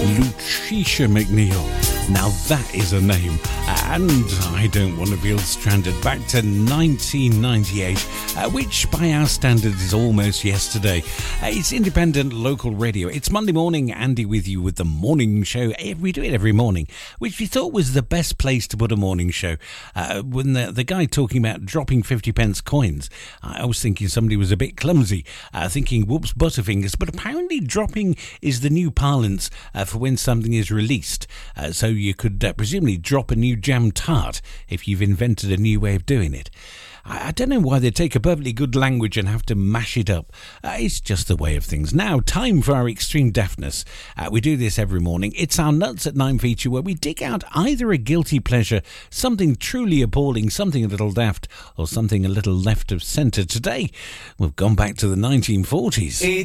Lucia McNeil. Now that is a name, and I Don't Want to Feel Stranded, back to 1998, which by our standards is almost yesterday. It's independent local radio. It's Monday morning, Andy with you with the morning show. We do it every morning, which we thought was the best place to put a morning show. When the guy talking about dropping 50p coins, I was thinking somebody was a bit clumsy, thinking whoops butterfingers, but apparently dropping is the new parlance for when something is released. So you could presumably drop a new jam tart if you've invented a new way of doing it. I don't know why they take a perfectly good language and have to mash it up. It's just the way of things. Now, time for our extreme deafness. We do this every morning. It's our Nuts at 9 feature where we dig out either a guilty pleasure, something truly appalling, something a little daft, or something a little left of centre. Today, we've gone back to the 1940s.